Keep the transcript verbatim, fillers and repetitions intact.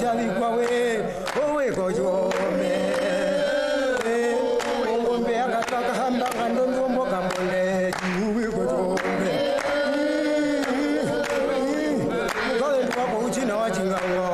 shabikwa we owe kojome ngombe akataka hamba kandondo mboka mbonde uwe kojome ngale ndwako uchina wachingawa